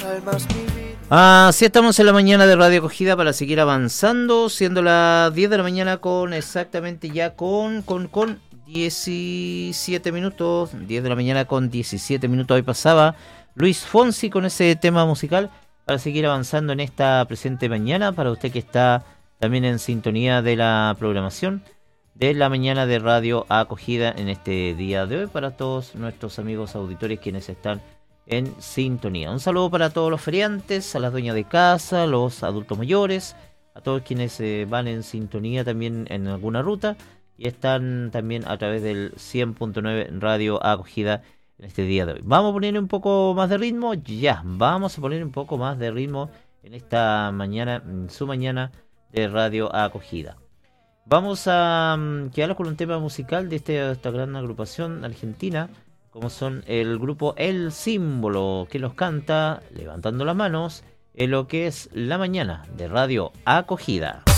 Así estamos en la mañana de Radio Acogida para seguir avanzando, siendo las 10 de la mañana con exactamente ya con 17 minutos, 10 de la mañana con 17 minutos. Hoy pasaba Luis Fonsi con ese tema musical para seguir avanzando en esta presente mañana, para usted que está también en sintonía de la programación de la mañana de Radio Acogida en este día de hoy, para todos nuestros amigos auditores quienes están en sintonía. Un saludo para todos los feriantes, a las dueñas de casa, los adultos mayores, a todos quienes van en sintonía también en alguna ruta y están también a través del 100.9 Radio Acogida en este día de hoy. Vamos a poner un poco más de ritmo, vamos a poner un poco más de ritmo en esta mañana, su mañana de Radio Acogida. Vamos a quedarnos con un tema musical de esta gran agrupación argentina, como son el grupo El Símbolo, que nos canta levantando las manos en lo que es la mañana de Radio Acogida.